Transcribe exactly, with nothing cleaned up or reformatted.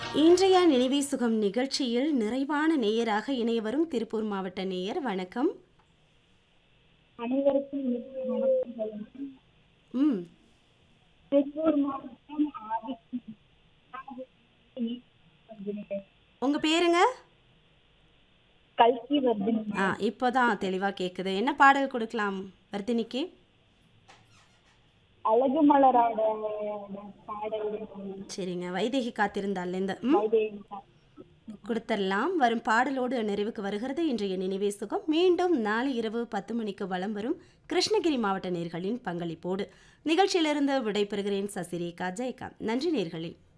இன்றைய நினைவே சுகம் நிகழ்ச்சியில் நிறைவான நேயராக இணைய வரும் திருப்பூர் மாவட்ட நேயர். வணக்கம். அனைவருக்கும் இனிய வணக்கங்கள். ம் திருப்பூர் மாவட்டம் ஆதிக்கு உங்க பேருங்க? கல்கி வர்தினி. ஆ இப்போதான் தெளிவா கேக்குது. என்ன பாடல் கொடுக்கலாம் வர்தினிக்கு? அழகு மலரோட பாடல் சரிங்க, வைதேகி காத்திருந்தால் இந்த ம் வைதேகி. கொடுத்துடலாம். வரும் பாடலோடு நிறைவுக்கு வருகிறது இன்றைய நினைவே சுகம். மீண்டும் நாளை இரவு பத்து மணிக்கு வலம் வரும் கிருஷ்ணகிரி மாவட்ட நேயர்களின் பங்களிப்போடு நிகழ்ச்சியிலிருந்து விடைபெறுகிறேன். சசிரேகா ஜெயகாந்த். நன்றி நேயர்களே.